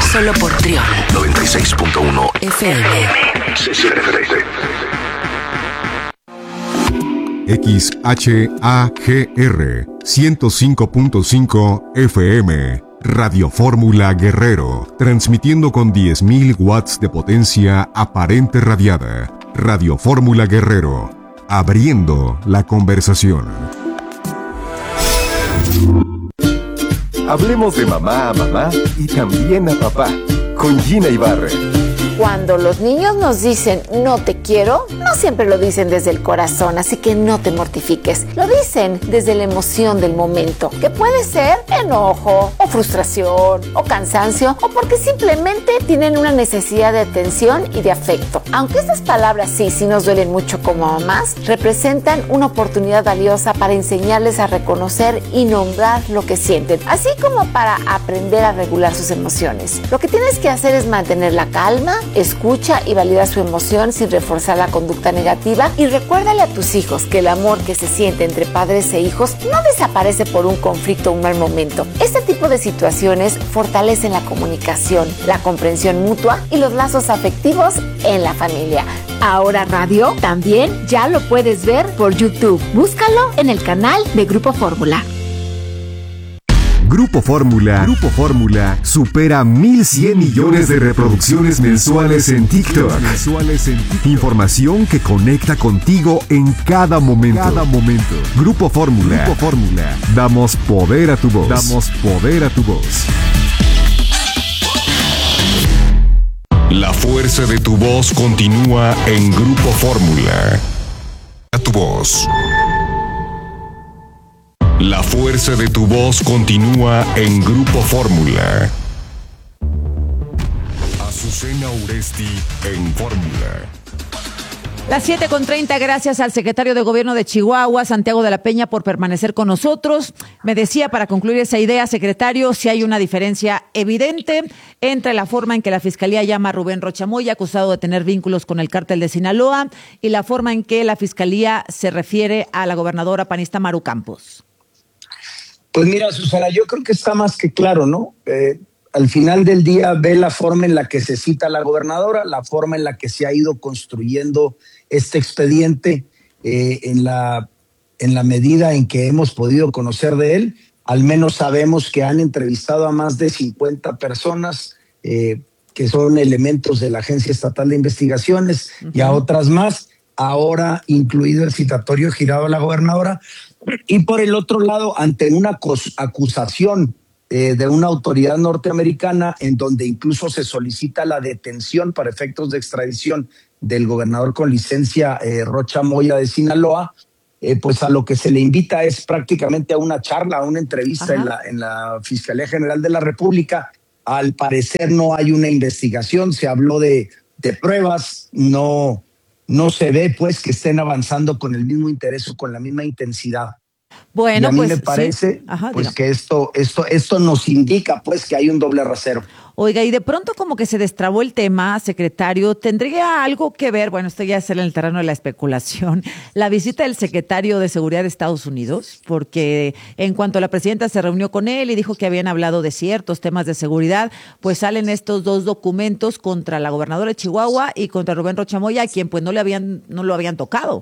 Solo por Trión 96.1 FM. XHAGR 105.5 FM. Radio Fórmula Guerrero, transmitiendo con 10.000 watts de potencia aparente radiada. Radio Fórmula Guerrero, abriendo la conversación. Hablemos de mamá a mamá y también a papá, con Gina Ibarra. Cuando los niños nos dicen no te quiero, no siempre lo dicen desde el corazón, así que no te mortifiques. Lo dicen desde la emoción del momento, que puede ser enojo, o frustración, o cansancio, o porque simplemente tienen una necesidad de atención y de afecto. Aunque estas palabras sí nos duelen mucho como mamás, representan una oportunidad valiosa para enseñarles a reconocer y nombrar lo que sienten, así como para aprender a regular sus emociones. Lo que tienes que hacer es mantener la calma, escucha y valida su emoción sin reforzar la conducta negativa, y recuérdale a tus hijos que el amor que se siente entre padres e hijos no desaparece por un conflicto o un mal momento. Este tipo de situaciones fortalecen la comunicación, la comprensión mutua y los lazos afectivos en la familia. Ahora Radio también ya lo puedes ver por YouTube. Búscalo en el canal de Grupo Fórmula. Grupo Fórmula supera 1.100 millones de reproducciones mensuales en TikTok. Información que conecta contigo en cada momento. Grupo Fórmula. Damos poder a tu voz. La fuerza de tu voz continúa en Grupo Fórmula. A tu voz. La fuerza de tu voz continúa en Grupo Fórmula. Azucena Uresti en Fórmula. Las 7:30, gracias al secretario de Gobierno de Chihuahua, Santiago de la Peña, por permanecer con nosotros. Me decía, para concluir esa idea, secretario, si hay una diferencia evidente entre la forma en que la Fiscalía llama a Rubén Rocha Moya, acusado de tener vínculos con el cártel de Sinaloa, y la forma en que la Fiscalía se refiere a la gobernadora panista Maru Campos. Pues mira, Susana, yo creo que está más que claro, ¿no? Al final del día ve la forma en la que se cita a la gobernadora, la forma en la que se ha ido construyendo este expediente, en la medida en que hemos podido conocer de él. Al menos sabemos que han entrevistado a más de 50 personas que son elementos de la Agencia Estatal de Investigaciones, y a otras más, ahora incluido el citatorio girado a la gobernadora. Y por el otro lado, ante una acusación de una autoridad norteamericana, en donde incluso se solicita la detención para efectos de extradición del gobernador con licencia Rocha Moya de Sinaloa, pues a lo que se le invita es prácticamente a una charla, a una entrevista en la Fiscalía General de la República. Al parecer no hay una investigación, se habló de pruebas, no se ve pues que estén avanzando con el mismo interés o con la misma intensidad. Bueno, y a mí pues me parece sí. Ajá, pues que esto nos indica pues que hay un doble rasero. Oiga, y de pronto como que se destrabó el tema, secretario, ¿tendría algo que ver, bueno, esto ya es en el terreno de la especulación, la visita del secretario de Seguridad de Estados Unidos? Porque en cuanto la presidenta se reunió con él y dijo que habían hablado de ciertos temas de seguridad, pues salen estos dos documentos contra la gobernadora de Chihuahua y contra Rubén Rocha Moya, a quien pues no lo habían tocado.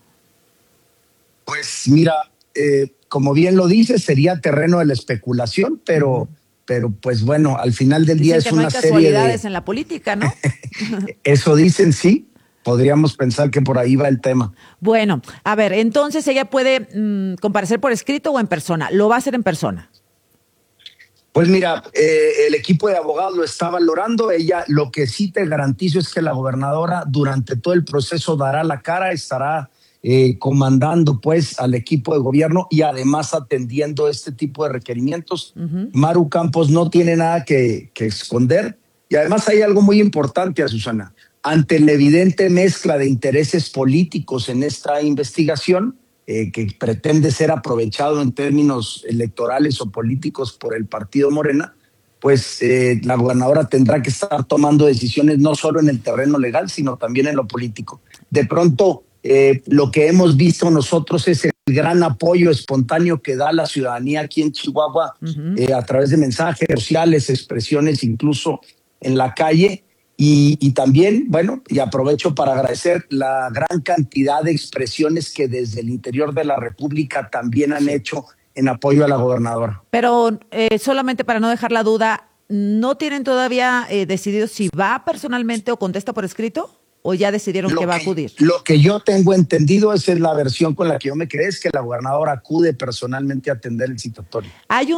Pues mira, como bien lo dice, sería terreno de la especulación, pero pues bueno, al final del día es una serie de... Dicen que no hay casualidades en la política, ¿no? Eso dicen, sí. Podríamos pensar que por ahí va el tema. Bueno, a ver, entonces ella puede comparecer por escrito o en persona. ¿Lo va a hacer en persona? Pues mira, el equipo de abogados lo está valorando. Ella, lo que sí te garantizo es que la gobernadora durante todo el proceso dará la cara, estará comandando pues al equipo de gobierno y además atendiendo este tipo de requerimientos. Maru Campos no tiene nada que esconder, y además hay algo muy importante, Susana. Ante la evidente mezcla de intereses políticos en esta investigación, que pretende ser aprovechado en términos electorales o políticos por el partido Morena, pues la gobernadora tendrá que estar tomando decisiones no solo en el terreno legal, sino también en lo político. De pronto, lo que hemos visto nosotros es gran apoyo espontáneo que da la ciudadanía aquí en Chihuahua a través de mensajes sociales, expresiones incluso en la calle. Y también, bueno, y aprovecho para agradecer la gran cantidad de expresiones que desde el interior de la República también han hecho en apoyo a la gobernadora. Pero solamente para no dejar la duda, ¿no tienen todavía decidido si va personalmente o contesta por escrito? ¿O ya decidieron que va a acudir? Lo que yo tengo entendido, esa es la versión con la que yo me quedé, es que la gobernadora acude personalmente a atender el citatorio.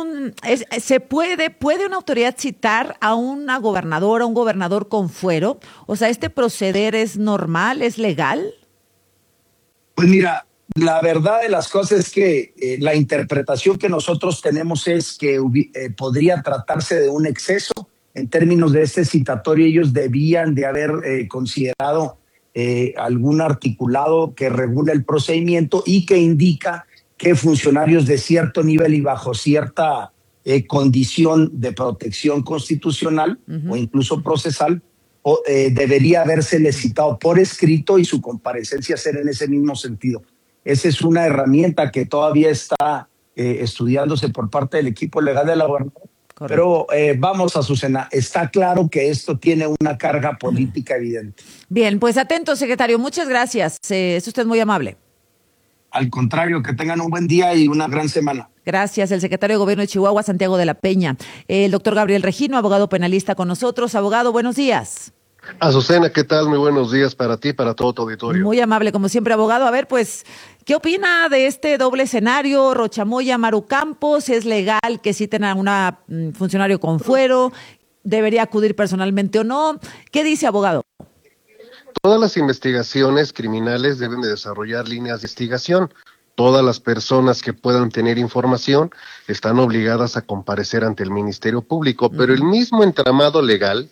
¿Puede una autoridad citar a una gobernadora, un gobernador con fuero? O sea, ¿este proceder es normal, es legal? Pues mira, la verdad de las cosas es que la interpretación que nosotros tenemos es que podría tratarse de un exceso. En términos de este citatorio, ellos debían de haber considerado algún articulado que regule el procedimiento y que indica que funcionarios de cierto nivel y bajo cierta condición de protección constitucional o incluso procesal debería habérsele citado por escrito y su comparecencia ser en ese mismo sentido. Esa es una herramienta que todavía está estudiándose por parte del equipo legal de la gobernadora. Pero vamos, Azucena, está claro que esto tiene una carga política evidente. Bien, pues atento, secretario. Muchas gracias. Es usted muy amable. Al contrario, que tengan un buen día y una gran semana. Gracias. El secretario de Gobierno de Chihuahua, Santiago de la Peña. El doctor Gabriel Regino, abogado penalista con nosotros. Abogado, buenos días. Azucena, ¿qué tal? Muy buenos días para ti y para todo tu auditorio. Muy amable, como siempre, abogado. A ver, pues, ¿qué opina de este doble escenario? Rochamoya, Maru Campos, ¿es legal que citen a una funcionario con fuero? ¿Debería acudir personalmente o no? ¿Qué dice, abogado? Todas las investigaciones criminales deben de desarrollar líneas de investigación. Todas las personas que puedan tener información están obligadas a comparecer ante el Ministerio Público, pero el mismo entramado legal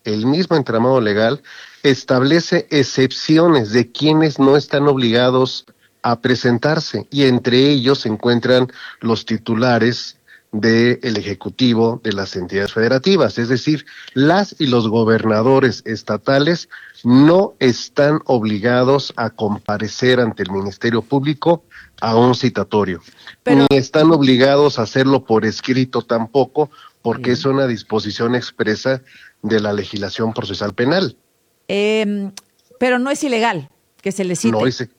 establece excepciones de quienes no están obligados a presentarse, y entre ellos se encuentran los titulares del Ejecutivo de las entidades federativas, es decir, las y los gobernadores estatales no están obligados a comparecer ante el Ministerio Público a un citatorio, ni están obligados a hacerlo por escrito tampoco, porque es una disposición expresa de la legislación procesal penal. Pero no es ilegal que se le cite.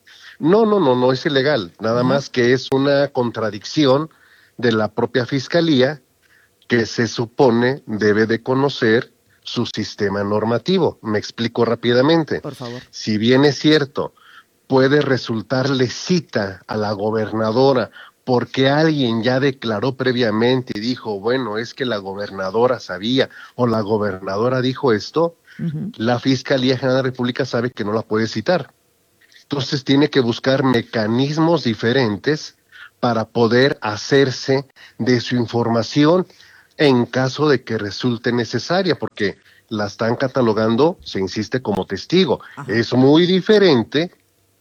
No es ilegal, nada más que es una contradicción de la propia Fiscalía, que se supone debe de conocer su sistema normativo. Me explico rápidamente. Por favor. Si bien es cierto, puede resultarle cita a la gobernadora porque alguien ya declaró previamente y dijo, bueno, es que la gobernadora sabía o la gobernadora dijo esto, la Fiscalía General de la República sabe que no la puede citar. Entonces tiene que buscar mecanismos diferentes para poder hacerse de su información en caso de que resulte necesaria, porque la están catalogando, se insiste, como testigo. Ajá. Es muy diferente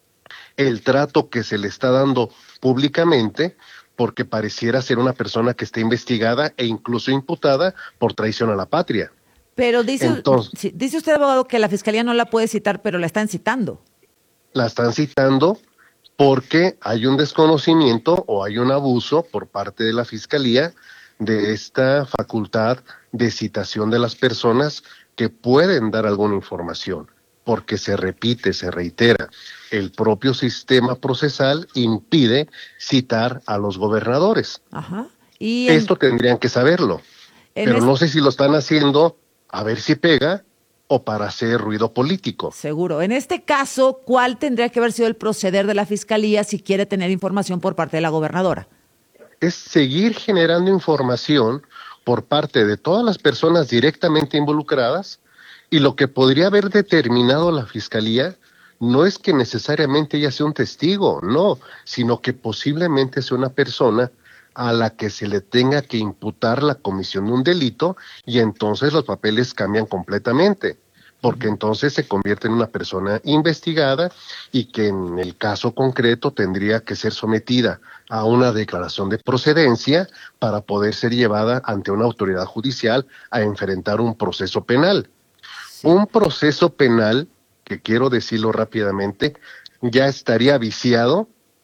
el trato que se le está dando públicamente, porque pareciera ser una persona que está investigada e incluso imputada por traición a la patria. Pero dice usted, abogado, que la Fiscalía no la puede citar, pero la están citando. La están citando porque hay un desconocimiento o hay un abuso por parte de la Fiscalía de esta facultad de citación de las personas que pueden dar alguna información, porque se repite, se reitera. El propio sistema procesal impide citar a los gobernadores. Ajá. Esto tendrían que saberlo, pero no sé si lo están haciendo a ver si pega o para hacer ruido político. Seguro. En este caso, ¿cuál tendría que haber sido el proceder de la Fiscalía si quiere tener información por parte de la gobernadora? Es seguir generando información por parte de todas las personas directamente involucradas, y lo que podría haber determinado la Fiscalía no es que necesariamente ella sea un testigo, no, sino que posiblemente sea una persona a la que se le tenga que imputar la comisión de un delito, y entonces los papeles cambian completamente, porque entonces se convierte en una persona investigada y que en el caso concreto tendría que ser sometida a una declaración de procedencia para poder ser llevada ante una autoridad judicial a enfrentar un proceso penal. Sí. Un proceso penal, que quiero decirlo rápidamente, ya estaría viciado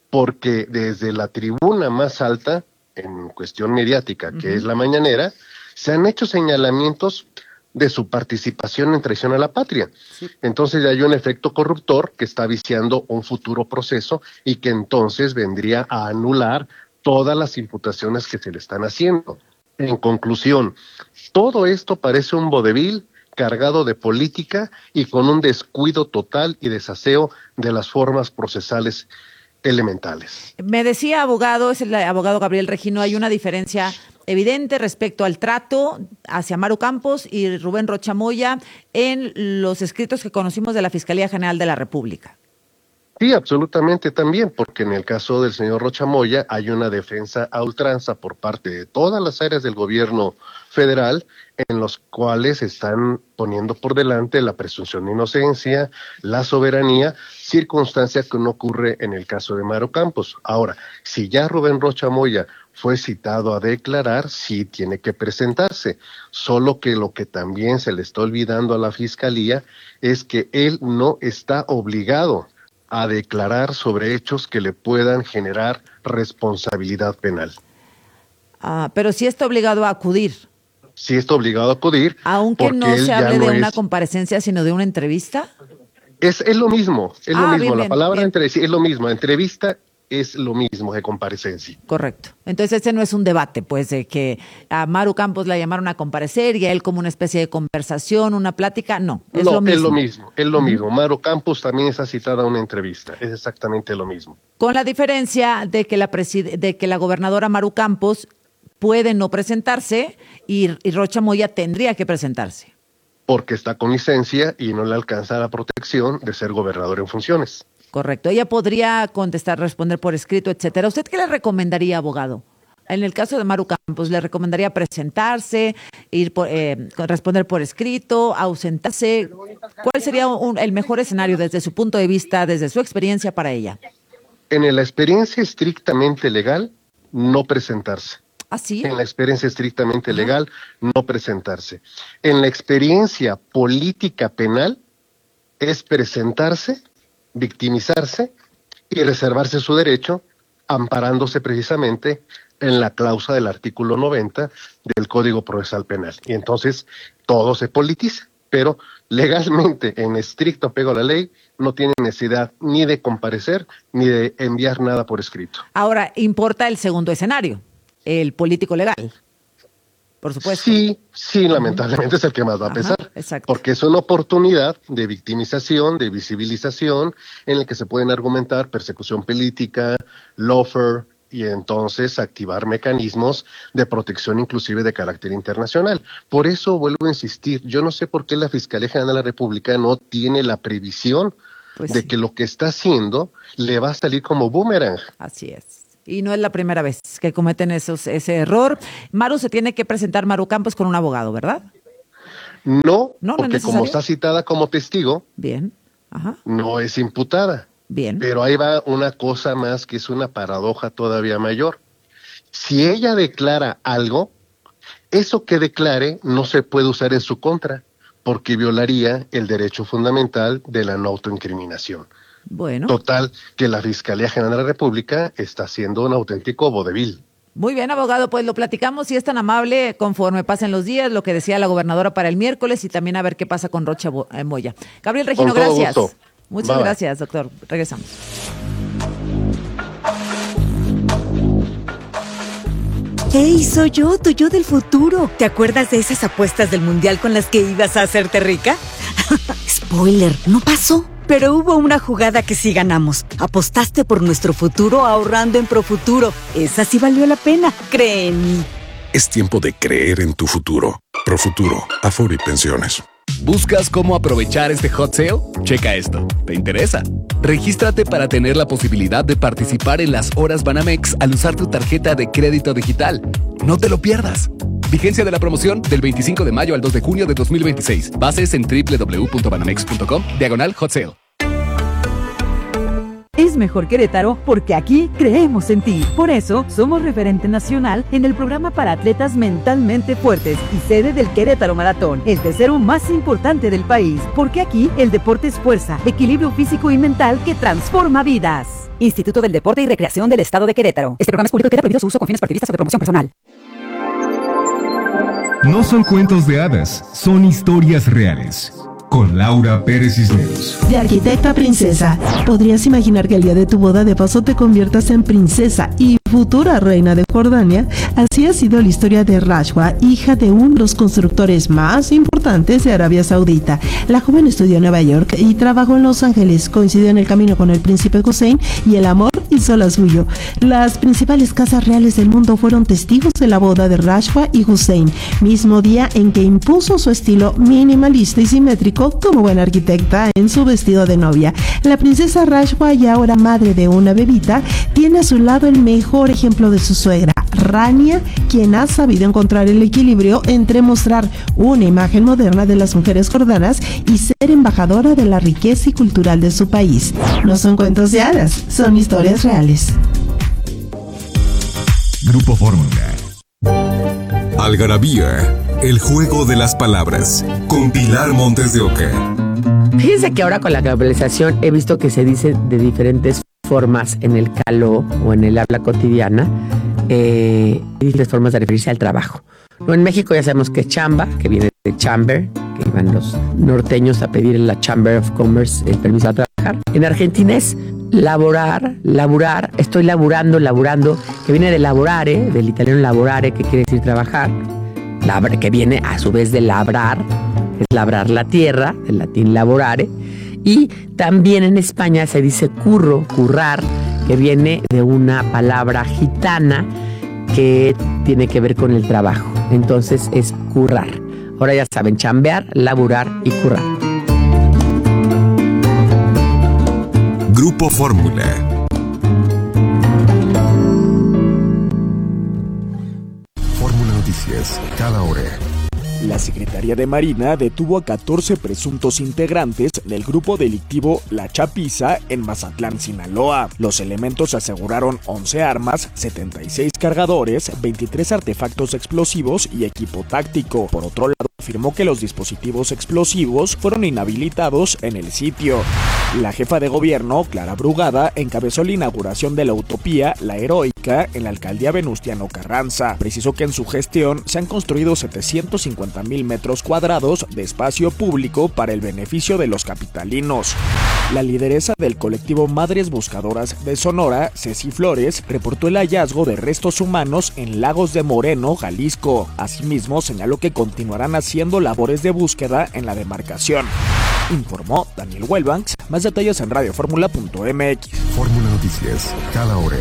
porque desde la tribuna más alta, en cuestión mediática, que es la mañanera, se han hecho señalamientos de su participación en traición a la patria. Sí. Entonces ya hay un efecto corruptor que está viciando un futuro proceso y que entonces vendría a anular todas las imputaciones que se le están haciendo. En conclusión, todo esto parece un vodevil cargado de política y con un descuido total y desaseo de las formas procesales elementales. Me decía, abogado, es el abogado Gabriel Regino, hay una diferencia evidente respecto al trato hacia Maru Campos y Rubén Rocha Moya en los escritos que conocimos de la Fiscalía General de la República. Sí, absolutamente también, porque en el caso del señor Rocha Moya hay una defensa a ultranza por parte de todas las áreas del gobierno federal, en los cuales están poniendo por delante la presunción de inocencia, la soberanía, circunstancia que no ocurre en el caso de Maru Campos. Ahora, si ya Rubén Rocha Moya fue citado a declarar, sí tiene que presentarse, solo que lo que también se le está olvidando a la Fiscalía es que él no está obligado a declarar sobre hechos que le puedan generar responsabilidad penal. Pero sí está obligado a acudir. Sí está obligado a acudir. Aunque no se hable de una comparecencia, sino de una entrevista. Es lo mismo, es lo mismo. Bien, la palabra bien. Es lo mismo, entrevista es lo mismo que comparecencia. Correcto. Entonces ese no es un debate, pues, de que a Maru Campos la llamaron a comparecer y a él como una especie de conversación, una plática, no, es lo mismo. Es lo mismo. Maru Campos también está citada a una entrevista, es exactamente lo mismo. Con la diferencia de que la gobernadora Maru Campos puede no presentarse y Rocha Moya tendría que presentarse. Porque está con licencia y no le alcanza la protección de ser gobernador en funciones. Correcto. Ella podría contestar, responder por escrito, etcétera. ¿Usted qué le recomendaría, abogado? En el caso de Maru Campos, ¿le recomendaría presentarse, responder por escrito, ausentarse? ¿Cuál sería el mejor escenario desde su punto de vista, desde su experiencia para ella? En la experiencia estrictamente legal, no presentarse. ¿Ah, sí? En la experiencia estrictamente legal, no presentarse. En la experiencia política penal, es presentarse, victimizarse y reservarse su derecho, amparándose precisamente en la cláusula del artículo 90 del Código Procesal Penal. Y entonces todo se politiza, pero legalmente, en estricto apego a la ley, no tiene necesidad ni de comparecer ni de enviar nada por escrito. Ahora, importa el segundo escenario, el político legal. Por supuesto. Sí, lamentablemente es el que más va a pesar, porque es una oportunidad de victimización, de visibilización, en el que se pueden argumentar persecución política, lawfare, y entonces activar mecanismos de protección inclusive de carácter internacional. Por eso vuelvo a insistir, yo no sé por qué la Fiscalía General de la República no tiene la previsión de que lo que está haciendo le va a salir como boomerang. Así es. Y no es la primera vez que cometen ese error. Maru se tiene que presentar, Maru Campos, con un abogado, ¿verdad? No, porque como está citada como testigo, bien, no es imputada. Bien. Pero ahí va una cosa más que es una paradoja todavía mayor. Si ella declara algo, eso que declare no se puede usar en su contra, porque violaría el derecho fundamental de la no autoincriminación. Bueno. Total, que la Fiscalía General de la República está haciendo un auténtico vodevil. Muy bien, abogado, pues lo platicamos, si es tan amable, conforme pasen los días, lo que decía la gobernadora para el miércoles y también a ver qué pasa con Rocha Moya. Gabriel Regino, gracias. Gusto. Muchas gracias, doctor. Regresamos. ¡Hey, soy yo, tu yo del futuro! ¿Te acuerdas de esas apuestas del mundial con las que ibas a hacerte rica? Spoiler, no pasó. Pero hubo una jugada que sí ganamos. Apostaste por nuestro futuro ahorrando en Profuturo. Esa sí valió la pena, cree en mí. Es tiempo de creer en tu futuro. Profuturo, Afore y Pensiones. ¿Buscas cómo aprovechar este hot sale? Checa esto. ¿Te interesa? Regístrate para tener la posibilidad de participar en las horas Banamex al usar tu tarjeta de crédito digital. No te lo pierdas. Vigencia de la promoción del 25 de mayo al 2 de junio de 2026. Bases en www.banamex.com/hot sale. Es mejor Querétaro porque aquí creemos en ti. Por eso, somos referente nacional en el programa para atletas mentalmente fuertes y sede del Querétaro Maratón, el tercero más importante del país. Porque aquí el deporte es fuerza, equilibrio físico y mental que transforma vidas. Instituto del Deporte y Recreación del Estado de Querétaro. Este programa es público y queda prohibido su uso con fines partidistas o de promoción personal. No son cuentos de hadas, son historias reales. Con Laura Pérez Cisneros. De arquitecta a princesa, ¿podrías imaginar que el día de tu boda de paso te conviertas en princesa y futura reina de Jordania? Así ha sido la historia de Rashwa, hija de uno de los constructores más importantes de Arabia Saudita. La joven estudió en Nueva York y trabajó en Los Ángeles. Coincidió en el camino con el príncipe Hussein y el amor hizo la suyo. Las principales casas reales del mundo fueron testigos de la boda de Rashwa y Hussein, mismo día en que impuso su estilo minimalista y simétrico como buena arquitecta en su vestido de novia. La princesa Rashwa, y ahora madre de una bebita, tiene a su lado el mejor ejemplo de su suegra, Rania, quien ha sabido encontrar el equilibrio entre mostrar una imagen moderna de las mujeres jordanas y ser embajadora de la riqueza y cultural de su país. No son cuentos de hadas, son historias reales. Grupo Fórmula. Algarabía, el juego de las palabras, con Pilar Montes de Oca. Fíjense que ahora con la globalización he visto que se dice de diferentes formas en el caló o en el habla cotidiana, diferentes formas de referirse al trabajo. No, en México ya sabemos que es chamba, que viene de chamber, que iban los norteños a pedir en la Chamber of Commerce el permiso a trabajar. En Argentina es laburar, estoy laburando, que viene de lavorare, del italiano lavorare, que quiere decir trabajar, que viene a su vez de labrar, es labrar la tierra, del latín lavorare, y también en España se dice currar, que viene de una palabra gitana que tiene que ver con el trabajo, entonces es currar. Ahora ya saben, chambear, laburar y currar. Grupo Fórmula. Fórmula Noticias, cada hora. La Secretaría de Marina detuvo a 14 presuntos integrantes del grupo delictivo La Chapiza en Mazatlán, Sinaloa. Los elementos aseguraron 11 armas, 76 cargadores, 23 artefactos explosivos y equipo táctico. Por otro lado, afirmó que los dispositivos explosivos fueron inhabilitados en el sitio. La jefa de gobierno, Clara Brugada, encabezó la inauguración de la Utopía La Heroica en la alcaldía Venustiano Carranza. Precisó que en su gestión se han construido 750,000 metros cuadrados de espacio público para el beneficio de los capitalinos. La lideresa del colectivo Madres Buscadoras de Sonora, Ceci Flores, reportó el hallazgo de restos humanos en Lagos de Moreno, Jalisco. Asimismo, señaló que continuarán haciendo labores de búsqueda en la demarcación. Informó Daniel Welbanks. Más detalles en radioformula.mx. Fórmula Noticias, cada hora.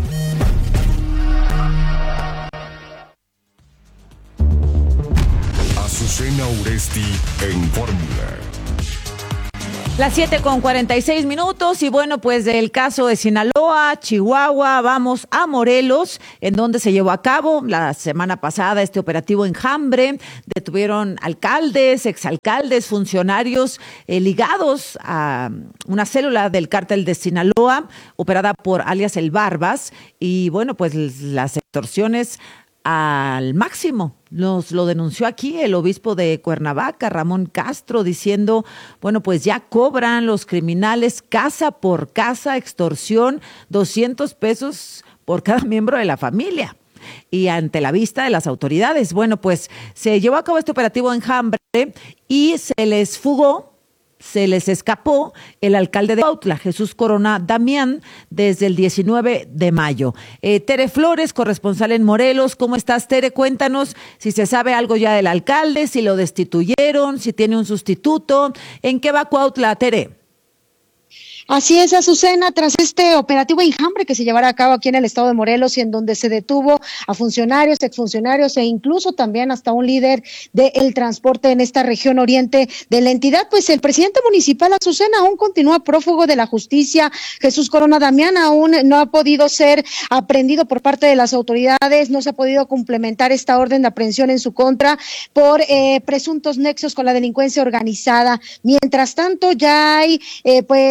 Azucena Uresti en Fórmula. Las 7:46 y bueno, pues del caso de Sinaloa, Chihuahua, vamos a Morelos, en donde se llevó a cabo la semana pasada este operativo Enjambre. Detuvieron alcaldes, exalcaldes, funcionarios ligados a una célula del cártel de Sinaloa, operada por alias El Barbas, y bueno, pues las extorsiones al máximo. Lo denunció aquí el obispo de Cuernavaca, Ramón Castro, diciendo, bueno, pues ya cobran los criminales casa por casa, extorsión, 200 pesos por cada miembro de la familia. Y ante la vista de las autoridades, bueno, pues se llevó a cabo este operativo Enjambre y se les escapó el alcalde de Cuautla, Jesús Corona Damián, desde el 19 de mayo. Tere Flores, corresponsal en Morelos. ¿Cómo estás, Tere? Cuéntanos si se sabe algo ya del alcalde, si lo destituyeron, si tiene un sustituto. ¿En qué va Cuautla, Tere? Así es, Azucena, tras este operativo Enjambre que se llevará a cabo aquí en el estado de Morelos y en donde se detuvo a funcionarios, exfuncionarios e incluso también hasta un líder del transporte en esta región oriente de la entidad, pues el presidente municipal, Azucena, aún continúa prófugo de la justicia. Jesús Corona Damián aún no ha podido ser aprehendido por parte de las autoridades, no se ha podido complementar esta orden de aprehensión en su contra por presuntos nexos con la delincuencia organizada. Mientras tanto, ya hay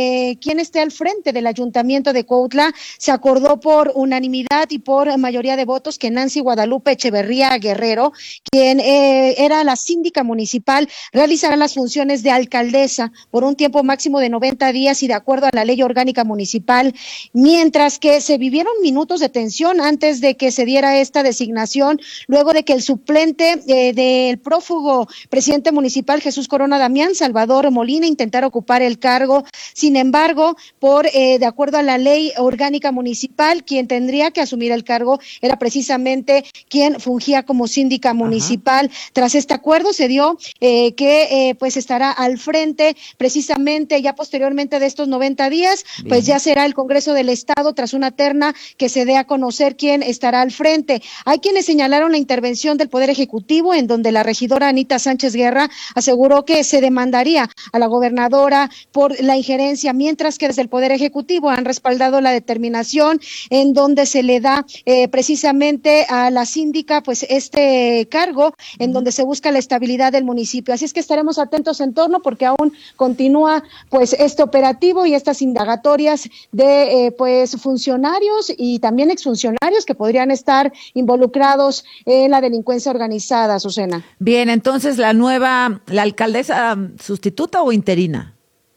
quién esté al frente del ayuntamiento de Cuautla. Se acordó por unanimidad y por mayoría de votos que Nancy Guadalupe Echeverría Guerrero, quien era la síndica municipal, realizará las funciones de alcaldesa por un tiempo máximo de 90 días y de acuerdo a la ley orgánica municipal, mientras que se vivieron minutos de tensión antes de que se diera esta designación, luego de que el suplente del prófugo presidente municipal Jesús Corona Damián, Salvador Molina, intentara ocupar el cargo. Sin embargo, de acuerdo a la ley orgánica municipal, quien tendría que asumir el cargo era precisamente quien fungía como síndica municipal. Tras este acuerdo se dio que pues estará al frente precisamente ya posteriormente de estos 90 días, pues ya será el Congreso del Estado tras una terna que se dé a conocer quién estará al frente. Hay quienes señalaron la intervención del Poder Ejecutivo, en donde la regidora Anita Sánchez Guerra aseguró que se demandaría a la gobernadora por la injerencia, mientras que desde el Poder Ejecutivo han respaldado la determinación en donde se le da precisamente a la síndica pues este cargo, en donde se busca la estabilidad del municipio. Así es que estaremos atentos en torno, porque aún continúa pues este operativo y estas indagatorias de pues funcionarios y también exfuncionarios que podrían estar involucrados en la delincuencia organizada, Azucena. Bien, entonces la alcaldesa sustituta o interina.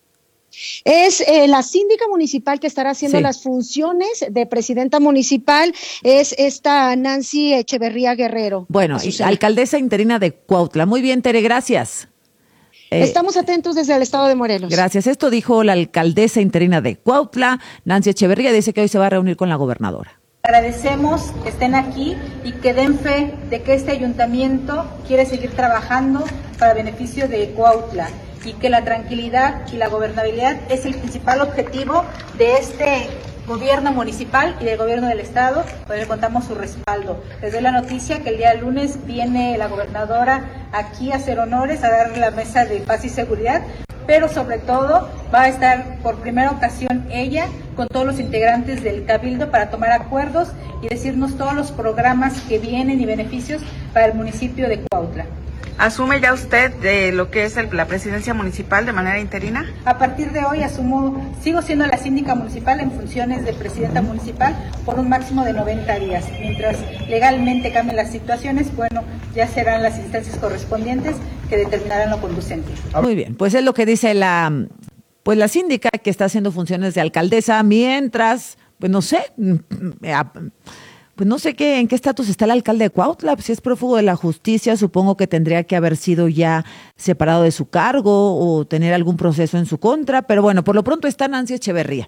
Es la síndica municipal que estará haciendo las funciones de presidenta municipal, es esta Nancy Echeverría Guerrero. Bueno, y alcaldesa interina de Cuautla. Muy bien, Tere, gracias. Estamos atentos desde el estado de Morelos. Gracias. Esto dijo la alcaldesa interina de Cuautla, Nancy Echeverría. Dice que hoy se va a reunir con la gobernadora. Agradecemos que estén aquí y que den fe de que este ayuntamiento quiere seguir trabajando para beneficio de Cuautla y que la tranquilidad y la gobernabilidad es el principal objetivo de este gobierno municipal y del gobierno del estado, por el que contamos su respaldo. Les doy la noticia que el día lunes viene la gobernadora aquí a hacer honores, a dar la mesa de paz y seguridad, pero sobre todo va a estar por primera ocasión ella con todos los integrantes del Cabildo para tomar acuerdos y decirnos todos los programas que vienen y beneficios para el municipio de Cuautla. ¿Asume ya usted de lo que es la presidencia municipal de manera interina? A partir de hoy sigo siendo la síndica municipal en funciones de presidenta municipal por un máximo de 90 días. Mientras legalmente cambien las situaciones, bueno, ya serán las instancias correspondientes que determinarán lo conducente. Muy bien, pues es lo que dice la síndica que está haciendo funciones de alcaldesa, mientras, pues no sé, pues no sé en qué estatus está el alcalde de Cuautla. Si es prófugo de la justicia, supongo que tendría que haber sido ya separado de su cargo o tener algún proceso en su contra, pero bueno, por lo pronto está Nancy Echeverría.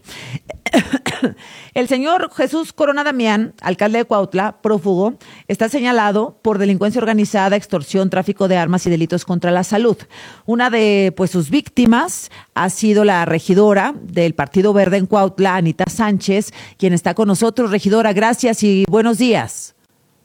El señor Jesús Corona Damián, alcalde de Cuautla, prófugo, está señalado por delincuencia organizada, extorsión, tráfico de armas y delitos contra la salud. Una de sus víctimas ha sido la regidora del Partido Verde en Cuautla, Anita Sánchez, quien está con nosotros. Regidora, gracias y buenos días.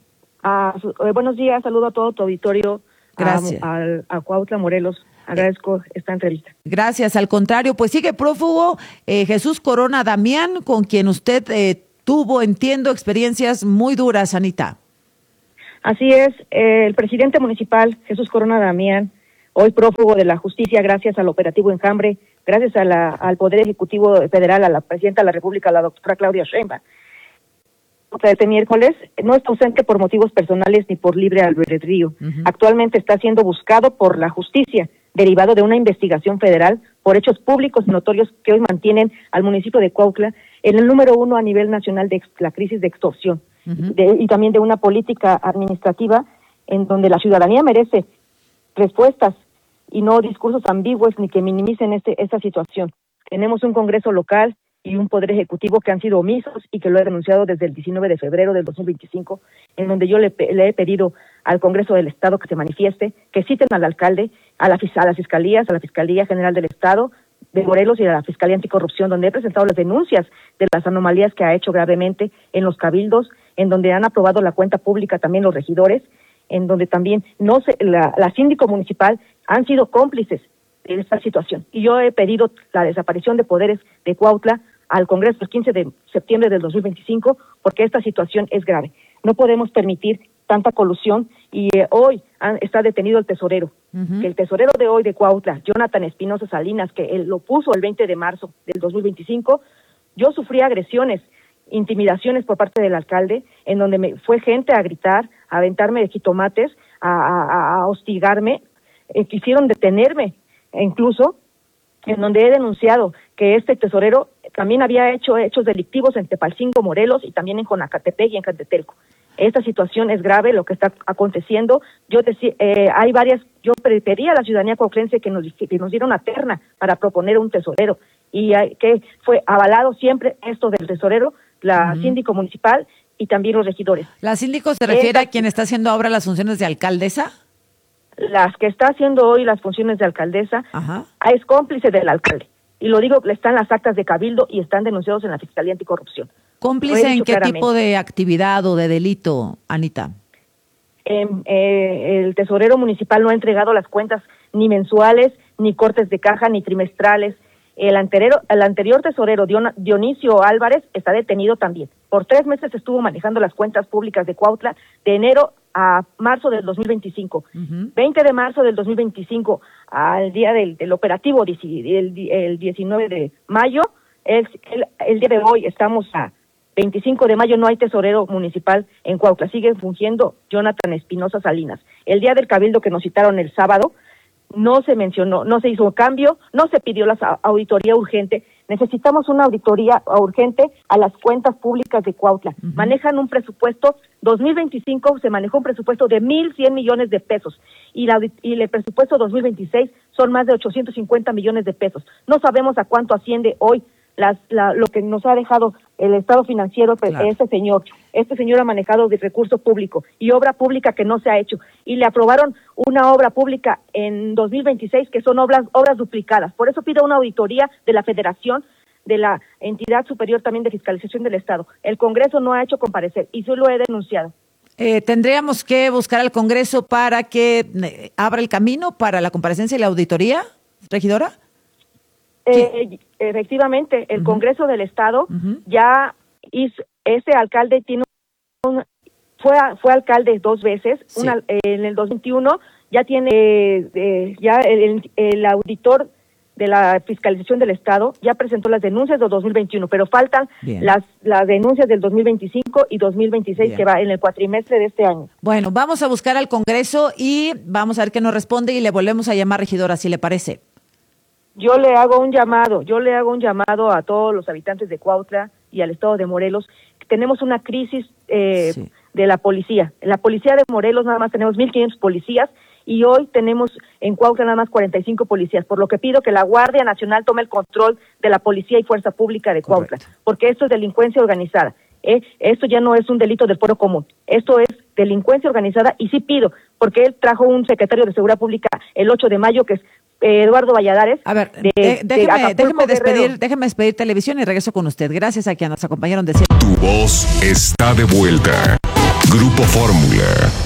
Buenos días, saludo a todo tu auditorio. Gracias. A Cuautla, Morelos. Agradezco esta entrevista. Gracias, al contrario, pues sigue prófugo Jesús Corona Damián, con quien usted tuvo, entiendo, experiencias muy duras, Anita. Así es, el presidente municipal, Jesús Corona Damián, hoy prófugo de la justicia gracias al operativo Enjambre, gracias al Poder Ejecutivo Federal, a la presidenta de la República, la doctora Claudia Sheinbaum. Este miércoles no está ausente por motivos personales ni por libre albedrío. Actualmente está siendo buscado por la justicia, derivado de una investigación federal por hechos públicos y notorios que hoy mantienen al municipio de Cuautla en el número 1 a nivel nacional de la crisis de extorsión y también de una política administrativa en donde la ciudadanía merece respuestas y no discursos ambiguos ni que minimicen esta situación. Tenemos un Congreso local y un Poder Ejecutivo que han sido omisos y que lo he denunciado desde el 19 de febrero del 2025, en donde yo le he pedido al Congreso del Estado que se manifieste, que citen al alcalde, a las fiscalías, a la Fiscalía General del Estado de Morelos y a la Fiscalía Anticorrupción, donde he presentado las denuncias de las anomalías que ha hecho gravemente en los cabildos, en donde han aprobado la cuenta pública también los regidores, en donde también la síndico municipal han sido cómplices de esta situación. Y yo he pedido la desaparición de poderes de Cuautla al Congreso el 15 de septiembre del 2025, porque esta situación es grave. No podemos permitir tanta colusión y hoy está detenido el tesorero. Que el tesorero de hoy de Cuautla, Jonathan Espinosa Salinas, que él lo puso el 20 de marzo del 2025, yo sufrí agresiones, intimidaciones por parte del alcalde, en donde me fue gente a gritar, a aventarme de jitomates, a hostigarme, quisieron detenerme, e incluso en donde he denunciado que este tesorero también había hecho hechos delictivos en Tepalcingo, Morelos, y también en Jonacatepec y en Cantetelco. Esta situación es grave, lo que está aconteciendo. Yo pedí a la ciudadanía cuautlense que nos diera una terna para proponer un tesorero, y que fue avalado siempre esto del tesorero, la síndico municipal y también los regidores. ¿La síndico se refiere a quien está haciendo ahora las funciones de alcaldesa? Las que está haciendo hoy las funciones de alcaldesa, es cómplice del alcalde. Y lo digo, están las actas de cabildo y están denunciados en la Fiscalía Anticorrupción. ¿Cómplice en qué tipo de actividad o de delito, Anita? El tesorero municipal no ha entregado las cuentas ni mensuales, ni cortes de caja, ni trimestrales. El anterior tesorero, Dionisio Álvarez, está detenido también. Por 3 meses estuvo manejando las cuentas públicas de Cuautla de enero a marzo del 2025. 20 de marzo del 2025 al día del operativo, el 19 de mayo, el día de hoy estamos a 25 de mayo, no hay tesorero municipal en Cuautla, sigue fungiendo Jonathan Espinosa Salinas. El día del cabildo que nos citaron el sábado, no se mencionó, no se hizo cambio, no se pidió la auditoría urgente. Necesitamos una auditoría urgente a las cuentas públicas de Cuautla. Manejan un presupuesto, 2025 se manejó un presupuesto de 1,100 millones de pesos y el presupuesto 2026 son más de 850 millones de pesos. No sabemos a cuánto asciende hoy lo que nos ha dejado el estado financiero. Claro. Este señor ha manejado de recurso público y obra pública que no se ha hecho, y le aprobaron una obra pública en 2026 que son obras duplicadas. Por eso pido una auditoría de la Federación, de la entidad superior también de fiscalización del Estado. El Congreso no ha hecho comparecer y solo he denunciado. ¿Tendríamos que buscar al Congreso para que abra el camino para la comparecencia y la auditoría, regidora? Efectivamente, el Congreso del Estado ya hizo, ese alcalde tiene fue alcalde 2 veces, sí. En el 2021 ya tiene el auditor de la fiscalización del Estado ya presentó las denuncias del 2021, pero faltan las denuncias del 2025 y 2026 Bien. Que va en el cuatrimestre de este año. Bueno, vamos a buscar al Congreso y vamos a ver qué nos responde y le volvemos a llamar, regidora, si le parece. Yo le hago un llamado a todos los habitantes de Cuautla y al estado de Morelos. Tenemos una crisis de la policía. En la policía de Morelos nada más tenemos 1,500 policías y hoy tenemos en Cuautla nada más 45 policías, por lo que pido que la Guardia Nacional tome el control de la policía y fuerza pública de Cuautla, Correcto. Porque esto es delincuencia organizada. Esto ya no es un delito del fuero común, esto es delincuencia organizada y sí pido, porque él trajo un secretario de Seguridad Pública el 8 de mayo que es Eduardo Valladares. A ver, déjeme despedir televisión y regreso con usted. Gracias a quienes nos acompañaron de siempre. Tu voz está de vuelta. Grupo Fórmula.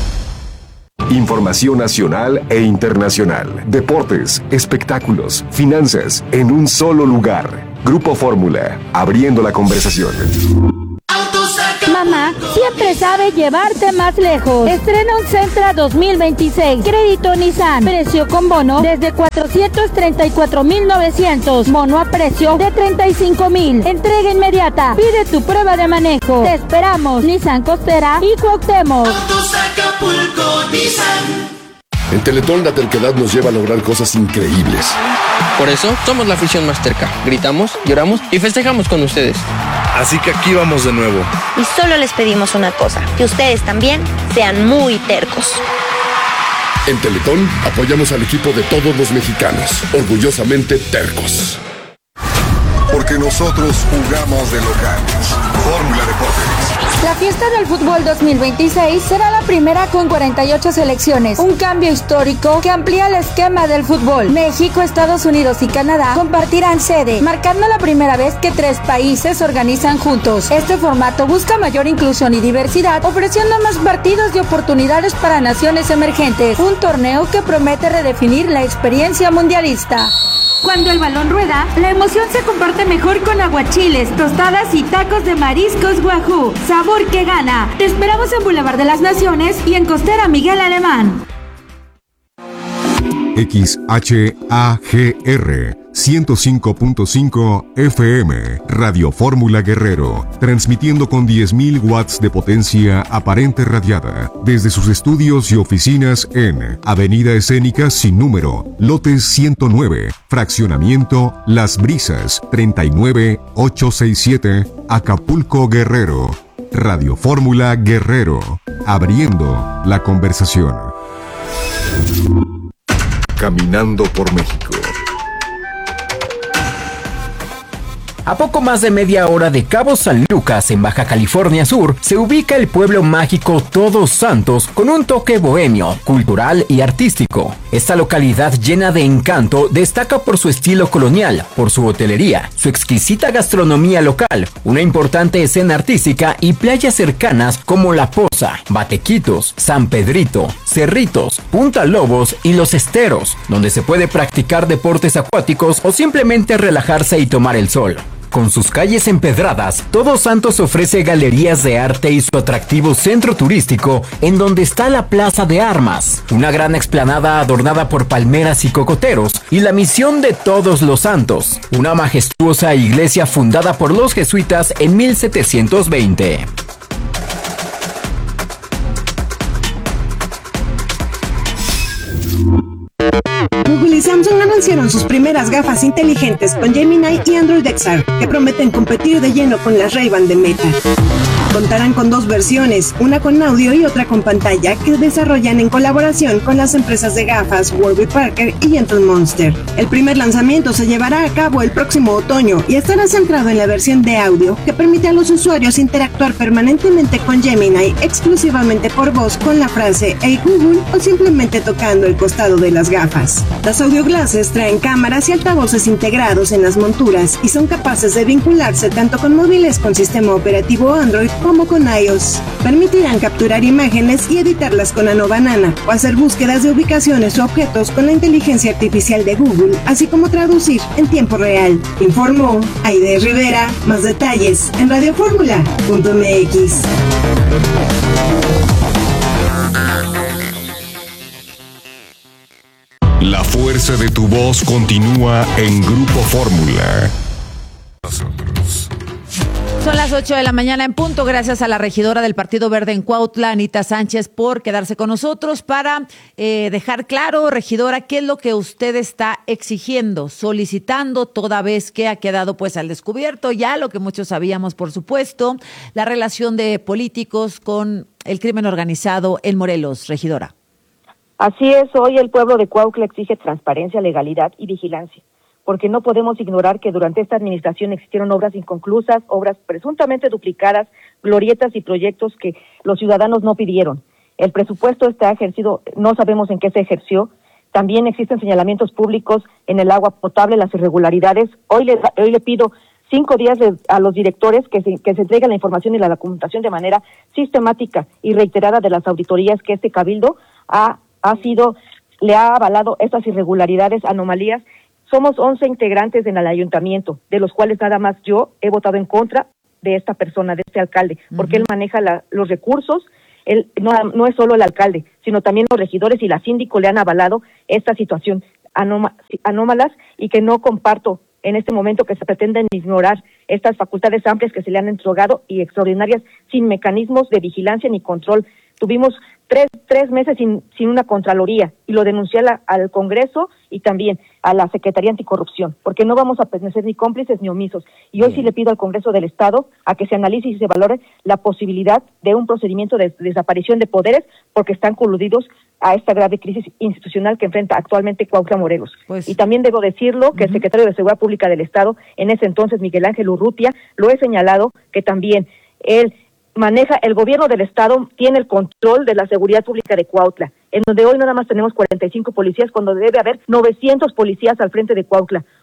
Información nacional e internacional, deportes, espectáculos, finanzas, en un solo lugar. Grupo Fórmula, abriendo la conversación. Mamá siempre sabe llevarte más lejos. Estrena un Sentra 2026. Crédito Nissan. Precio con bono desde 434,900. Mono a precio de 35,000. Entrega inmediata. Pide tu prueba de manejo. Te esperamos. Nissan Costera y Cuauhtémoc. Autos Acapulco Nissan. En Teletón la terquedad nos lleva a lograr cosas increíbles. Por eso somos la afición más terca. Gritamos, lloramos y festejamos con ustedes. Así que aquí vamos de nuevo. Y solo les pedimos una cosa, que ustedes también sean muy tercos. En Teletón apoyamos al equipo de todos los mexicanos, orgullosamente tercos. Porque nosotros jugamos de locales. Fórmula Deportes. La fiesta del fútbol 2026 será la primera con 48 selecciones, un cambio histórico que amplía el esquema del fútbol. México, Estados Unidos y Canadá compartirán sede, marcando la primera vez que 3 países organizan juntos. Este formato busca mayor inclusión y diversidad, ofreciendo más partidos y oportunidades para naciones emergentes. Un torneo que promete redefinir la experiencia mundialista. Cuando el balón rueda, la emoción se comparte mejor con aguachiles, tostadas y tacos de mariscos Wahoo. Sabor que gana. Te esperamos en Boulevard de las Naciones y en Costera Miguel Alemán. XHAGR 105.5 FM, Radio Fórmula Guerrero, transmitiendo con 10.000 watts de potencia aparente radiada, desde sus estudios y oficinas en Avenida Escénica sin número, lote 109, fraccionamiento Las Brisas, 39867, Acapulco, Guerrero. Radio Fórmula Guerrero, abriendo la conversación. Caminando por México. A poco más de media hora de Cabo San Lucas, en Baja California Sur, se ubica el pueblo mágico Todos Santos con un toque bohemio, cultural y artístico. Esta localidad llena de encanto destaca por su estilo colonial, por su hotelería, su exquisita gastronomía local, una importante escena artística y playas cercanas como La Poza, Batequitos, San Pedrito, Cerritos, Punta Lobos y Los Esteros, donde se puede practicar deportes acuáticos o simplemente relajarse y tomar el sol. Con sus calles empedradas, Todos Santos ofrece galerías de arte y su atractivo centro turístico, en donde está la Plaza de Armas, una gran explanada adornada por palmeras y cocoteros, y la Misión de Todos los Santos, una majestuosa iglesia fundada por los jesuitas en 1720. Google y Samsung anunciaron sus primeras gafas inteligentes con Gemini y Android XR, que prometen competir de lleno con las Ray-Ban de Meta. Contarán con dos versiones, una con audio y otra con pantalla, que desarrollan en colaboración con las empresas de gafas Warby Parker y Gentle Monster. El primer lanzamiento se llevará a cabo el próximo otoño y estará centrado en la versión de audio, que permite a los usuarios interactuar permanentemente con Gemini exclusivamente por voz con la frase "Hey Google" o simplemente tocando el costado de las gafas. Las audio glasses traen cámaras y altavoces integrados en las monturas y son capaces de vincularse tanto con móviles con sistema operativo Android como con iOS. Permitirán capturar imágenes y editarlas con Nano Banana o hacer búsquedas de ubicaciones o objetos con la inteligencia artificial de Google, así como traducir en tiempo real. Informó Aide Rivera. Más detalles en radioformula.mx. La fuerza de tu voz continúa en Grupo Fórmula. Son las 8 de la mañana en punto. Gracias a la regidora del Partido Verde en Cuautla, Anita Sánchez, por quedarse con nosotros para dejar claro, regidora, qué es lo que usted está exigiendo, solicitando, toda vez que ha quedado pues al descubierto ya lo que muchos sabíamos, por supuesto, la relación de políticos con el crimen organizado en Morelos, regidora. Así es, hoy el pueblo de Cuautla exige transparencia, legalidad y vigilancia, porque no podemos ignorar que durante esta administración existieron obras inconclusas, obras presuntamente duplicadas, glorietas y proyectos que los ciudadanos no pidieron. El presupuesto está ejercido, no sabemos en qué se ejerció. También existen señalamientos públicos en el agua potable, las irregularidades. Hoy le pido 5 días a los directores que se entreguen la información y la documentación de manera sistemática y reiterada de las auditorías que este cabildo le ha avalado estas irregularidades, anomalías. Somos 11 integrantes en el ayuntamiento, de los cuales nada más yo he votado en contra de esta persona, de este alcalde, porque él maneja los recursos. Él no es solo el alcalde, sino también los regidores y la síndico le han avalado esta situación anómalas, y que no comparto en este momento que se pretenden ignorar estas facultades amplias que se le han entregado y extraordinarias, sin mecanismos de vigilancia ni control. Tuvimos tres meses sin una Contraloría, y lo denuncié al Congreso y también a la Secretaría Anticorrupción, porque no vamos a pertenecer ni cómplices ni omisos. Y hoy sí le pido al Congreso del Estado a que se analice y se valore la posibilidad de un procedimiento de desaparición de poderes, porque están coludidos a esta grave crisis institucional que enfrenta actualmente Cuautla, Morelos. Y también debo decirlo que el secretario de Seguridad Pública del Estado, en ese entonces Miguel Ángel Urrutia, lo he señalado que también él maneja, el gobierno del Estado tiene el control de la seguridad pública de Cuautla, en donde hoy nada más tenemos 45 policías, cuando debe haber 900 policías al frente de Cuautla.